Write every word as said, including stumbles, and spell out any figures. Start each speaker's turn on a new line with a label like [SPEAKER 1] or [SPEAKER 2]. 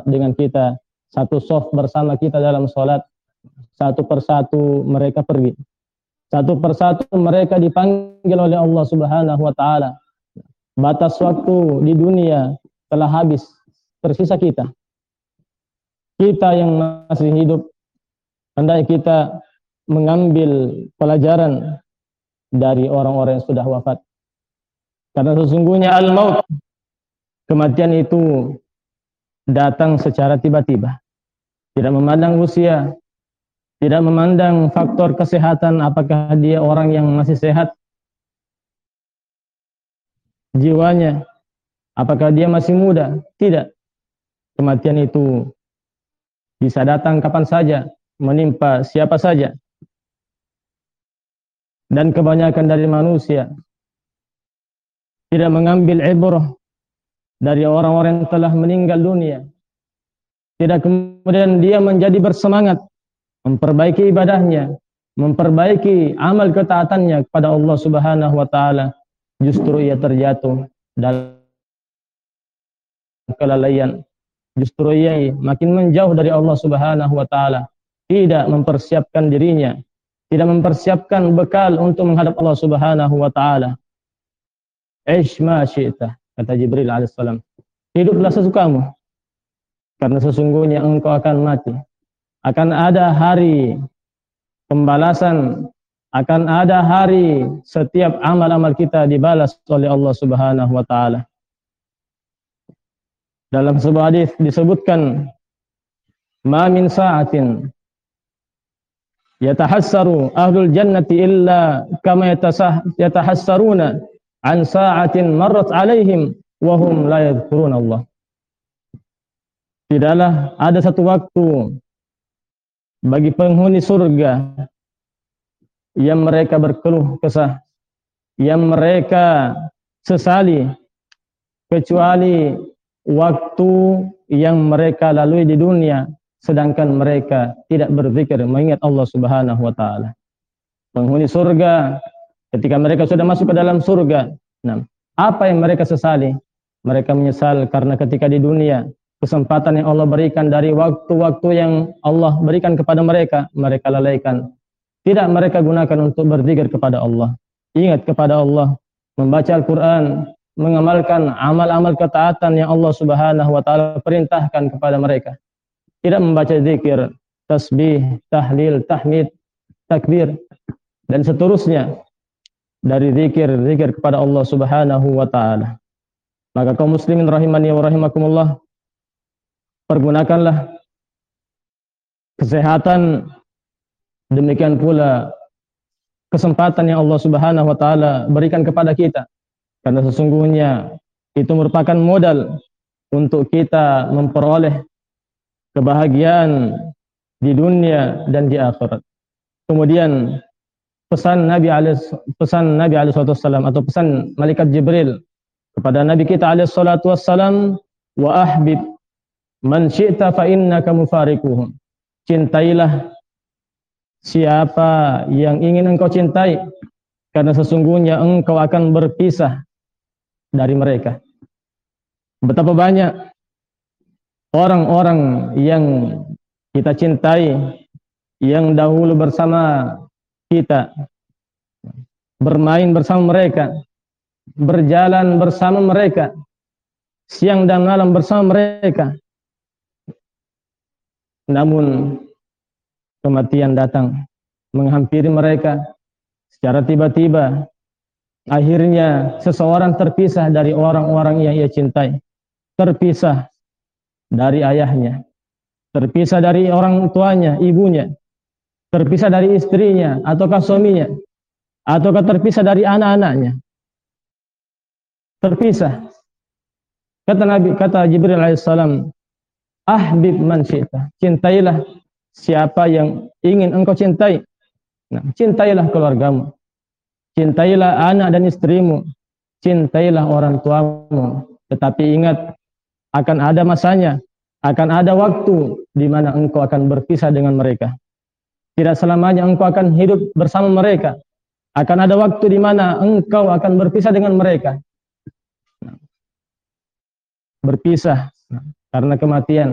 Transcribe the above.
[SPEAKER 1] bersama dengan kita, satu shaf bersama kita dalam sholat, satu persatu mereka pergi. Satu persatu mereka dipanggil oleh Allah Subhanahu wa taala. Batas waktu di dunia telah habis, tersisa kita. Kita yang masih hidup, hendaknya kita mengambil pelajaran dari orang-orang yang sudah wafat. Karena sesungguhnya al-maut, kematian itu datang secara tiba-tiba. Tidak memandang usia, tidak memandang faktor kesehatan, apakah dia orang yang masih sehat, jiwanya, apakah dia masih muda. Tidak. Kematian itu bisa datang kapan saja, menimpa siapa saja. Dan kebanyakan dari manusia tidak mengambil ibrah dari orang-orang yang telah meninggal dunia. Tidak kemudian dia menjadi bersemangat memperbaiki ibadahnya, memperbaiki amal ketaatannya kepada Allah Subhanahu wa taala. Justru ia terjatuh dalam kelalaian. Justru ia makin menjauh dari Allah Subhanahu wa taala, tidak mempersiapkan dirinya, tidak mempersiapkan bekal untuk menghadap Allah Subhanahu wa taala. Ish ma syi'ta, kata Jibril alaihissalam. Hiduplah sesukamu, karena sesungguhnya engkau akan mati. Akan ada hari pembalasan, akan ada hari setiap amal-amal kita dibalas oleh Allah Subhanahu wa taala. Dalam sebuah hadis disebutkan, ma min sa'atin yatahassaru ahlul jannati illa kama yatahassaruna an sa'atin marrat alaihim wa hum la yadhkuruna Allah. Tidaklah ada satu waktu bagi penghuni surga yang mereka berkeluh kesah, yang mereka sesali, kecuali waktu yang mereka lalui di dunia, sedangkan mereka tidak berzikir mengingat Allah Subhanahu wa taala. Penghuni surga ketika mereka sudah masuk ke dalam surga, nah, apa yang mereka sesali? Mereka menyesal karena ketika di dunia kesempatan yang Allah berikan dari waktu-waktu yang Allah berikan kepada mereka, mereka lalaikan. Tidak mereka gunakan untuk berzikir kepada Allah, ingat kepada Allah, membaca Al-Quran, mengamalkan amal-amal ketaatan yang Allah Subhanahu wa taala perintahkan kepada mereka. Tidak membaca zikir, tasbih, tahlil, tahmid, takbir, dan seterusnya dari zikir-zikir kepada Allah Subhanahu wa taala. Maka kaum muslimin rahimani wa rahimakumullah, pergunakanlah kesehatan, demikian pula kesempatan yang Allah Subhanahu wa taala berikan kepada kita, karena sesungguhnya itu merupakan modal untuk kita memperoleh kebahagiaan di dunia dan di akhirat. Kemudian pesan Nabi alaihi pesan Nabi alaihi wasallam atau pesan malaikat Jibril kepada Nabi kita alaihi salatu wassalam, wa ahbib man syi'ta fa innaka mufariquhum. Cintailah siapa yang ingin engkau cintai, karena sesungguhnya engkau akan berpisah dari mereka. Betapa banyak orang-orang yang kita cintai, yang dahulu bersama kita, bermain bersama mereka, berjalan bersama mereka, siang dan malam bersama mereka. Namun kematian datang menghampiri mereka secara tiba-tiba. Akhirnya seseorang terpisah dari orang-orang yang ia cintai, terpisah dari ayahnya, terpisah dari orang tuanya, ibunya, terpisah dari istrinya ataukah suaminya, ataukah terpisah dari anak-anaknya. Terpisah. Kata Nabi, kata Jibril alaihissalam, ahbib man syi'ta, cintailah siapa yang ingin engkau cintai. Nah, cintailah keluargamu, cintailah anak dan istrimu, cintailah orang tuamu. Tetapi ingat, akan ada masanya, akan ada waktu di mana engkau akan berpisah dengan mereka. Tidak selamanya engkau akan hidup bersama mereka. Akan ada waktu di mana engkau akan berpisah dengan mereka. Berpisah karena kematian.